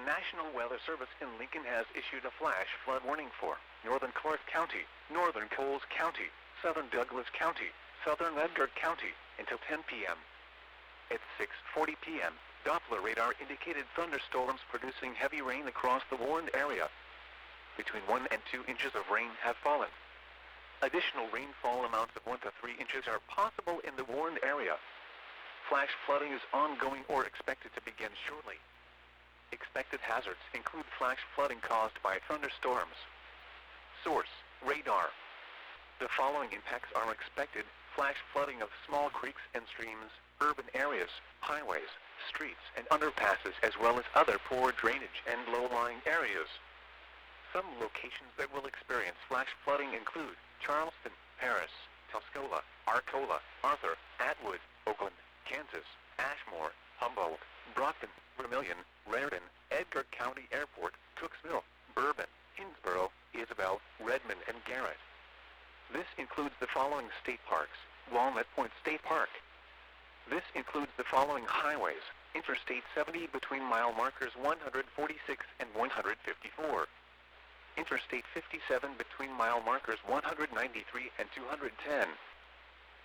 National Weather Service in Lincoln has issued a flash flood warning for northern Clark County, northern Coles County, southern Douglas County, southern Edgar County until 10 p.m. At 6:40 p.m., Doppler radar indicated thunderstorms producing heavy rain across the warned area. Between 1 and 2 inches of rain have fallen. Additional rainfall amounts of 1 to 3 inches are possible in the warned area. Flash flooding is ongoing or expected to begin shortly. Expected hazards include flash flooding caused by thunderstorms. Source: radar. The following impacts are expected: flash flooding of small creeks and streams, urban areas, highways, streets and underpasses, as well as other poor drainage and low-lying areas. Some locations that will experience flash flooding include Charleston, Paris, Tuscola, Arcola, Arthur, Atwood, Oakland, Kansas, Ashmore, Humboldt, Brockton, Vermilion, Raritan, Edgar County Airport, Cooksville, Bourbon, Hinsboro, Isabel, Redmond, and Garrett. This includes the following state parks: Walnut Point State Park. This includes the following highways: Interstate 70 between mile markers 146 and 154. Interstate 57 between mile markers 193 and 210.